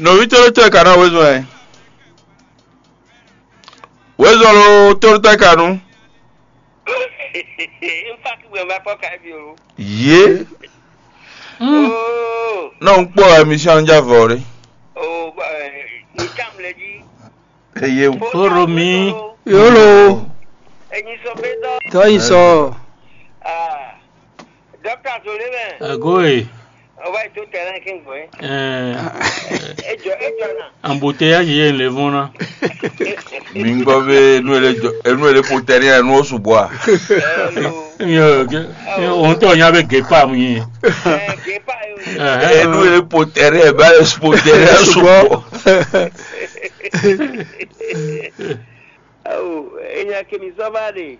No, we told you can always why. Where's all told you can? In fact, we are my pocket view. Yeah. Oh, No, boy, Mission Javori. oh, you come, lady. You. Follow me. Yolo. And you so better. Toi so. Ah, Doctor Sullivan. Go. Why to tell anything, boy? Embouteillage hier le vent là. Mingove, nous les potériens, nous sous bois. On te y avait guépa moi. Et nous les potériens, bah les potériens sous bois. Oh, il y a qui me sauve.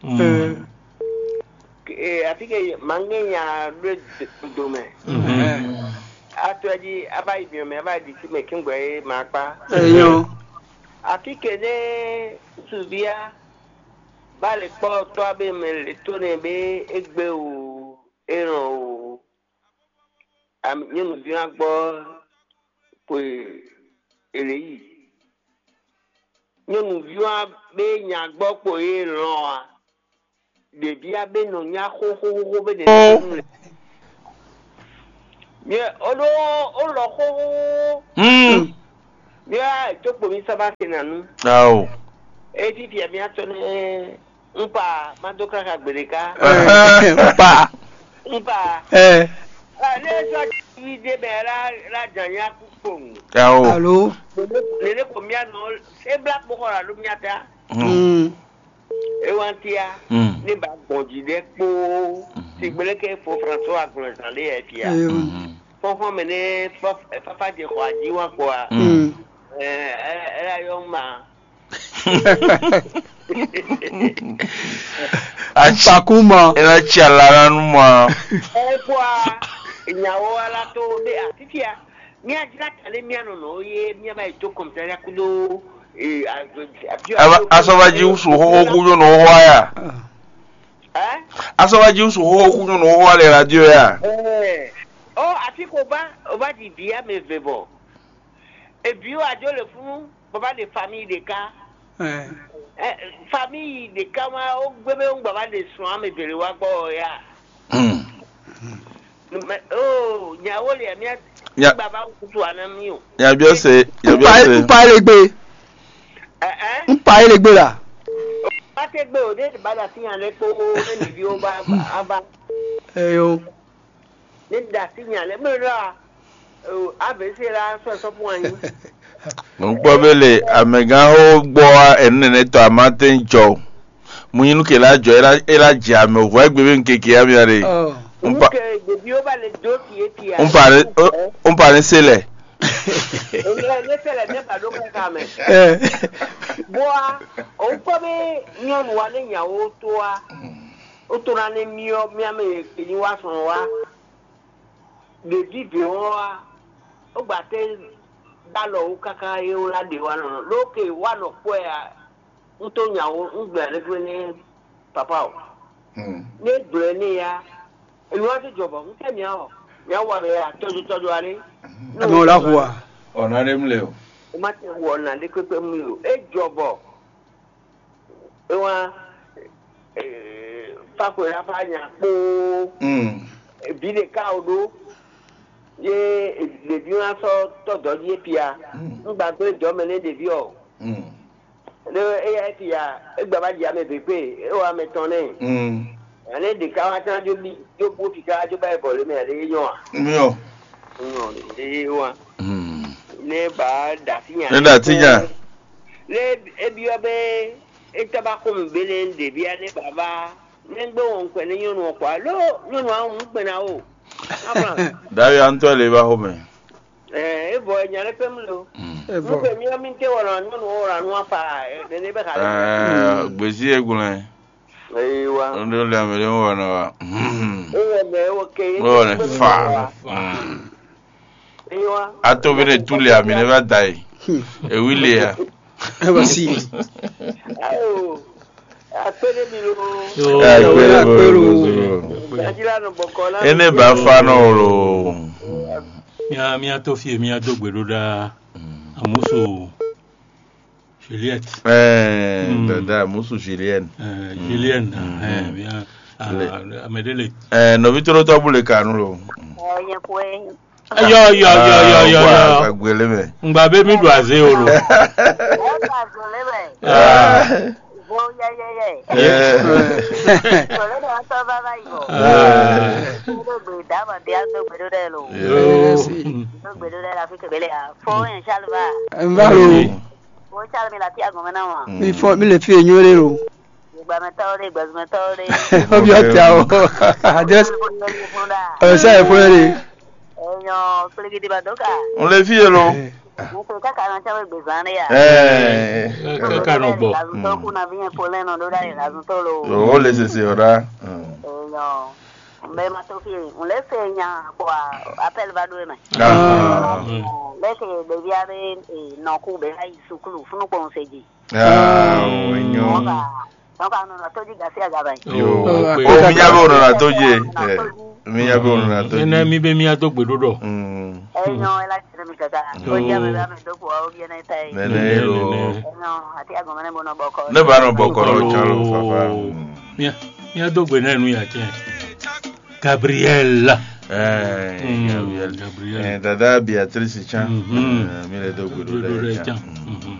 I think mangenya red domain. Actually, abai bi me abai di making boy mapa. Yo. I think ne subia bale po to abe me le to ne be egbe o eran o. Am yenu bi agbo po ere yi. Yenu bi be nya agbo po eran a. De bia be no nya ho be de mi olo ho ya to po mi saba kenanu Aw. E ti mi ato ne npa madoka ka gbereka npa le so vi de bera la janya kupong Aw. Allô. le ko mi ano e black boko ra lu mi ata e wantia ni ba bonji de po ti gbeleke fo François Agronzale e tia fon mene papa de kwa ji wa kwa era yo ma Pakuma. Era chala numa. kwa nyawo ala to de atitia mi ajira tale mi ano no ye mi ba to komtari akulo Asobaji usu ho kunyo no ho ya. Asobaji usu ho kunyo no ho le radio ya. Oh, atiko ba di bia me vebo. E bio ajo le fun baba de famille de ka. Famille de ka ma o gbebe un baba de sun ame bere wa gbo ya. Oh, nyawo le mi baba kutu anami o. Ya bi o se. Mpa elegbe. Mpa elegbe la. Ba te gbe o de ba da ti yan le ko ni bi o ba aba. Yo. Ni da ti yan le me ra o abese ra so fun ayin. Npo bele amega ho gbo enene to amate njo. Muyinu ke la jo era ja me wo egbebe nkeke ya mi are. Umpa de bi o ba le do ki etia. Umpa ne sele. Ne sele ne ba do ka me. Boa, o ko be nyon wa le nyawo to a. O to na ne mi ame ni wa son wa. De di wa. O gba te dalo o kaka e o la de wa no. Loke wa no po ya. O to nyawo ngbe le gbe ni papa o. Ne gbe ni ya. Elu wa ti jobo nke mi a o. Mi a wa re a toju are. No la huwa. Ona dem le o. O ma ti wo na de pepe mi o. E jobo. E wa fako ya fa nya po bi de ka odo ye de bi wa so to do ye pia ngba pe do me le de bi o le e ya pia e gba ba ja me pepe e wa me ton ni ane de ka wa tan jo bi jo bo fi ka jo ba bo le me le yan Mi o. e wa le ba da ti yan Ne da ti yan. Le e bi o be e taba ko mbele de bi ane baba ngbe won pe ni yunu kwa lo yunu an pe na o Dayo anto le ba ho me. e bo nya le pem lo mo pe mi ami ke wona yunu ora nu afa ne be ka Gbesi egun e wa ndo le amele wona wa. e be o ke O ne fa. e wa Ato bene tule amene ba dai. E wile ya. Voici. ayo apere mi lo ajira no bokola Ene ba fa no ro. Mi a to fie mi a do gbero da. Amusu Juliette. Dada musu Julien. Julien. Bien. Amedele. No vitoro to bule kanu. Yo. Agbele me. Ngba be mi do aze oro. Mi le fi enyore ro. Obi ọpia o. Address. O se e fore. On le fi lo. Canobo. Oh, laissez ora. Mais ma Sophie, on laisse quoi appel va douer mais. Laisse de viare et non coube ai sucru, funu ko on se dit. Onyo. Donc on a tout dit gasser à gabai. Yo. O mi ya bo na toje. Mi ya bo na toje. Ena mi be mi adogbe dodo. Non, elle a tiré mi kaka. O dia me ba me do ko o bien etai. Nenelo. Non, ati ago mane bono boko. Ne ba no boko ro chalo papa. Mi adogbe na nu ya chen. Gabriella. Gabriel. Dada Beatrice Chan. Mi le dogbe do.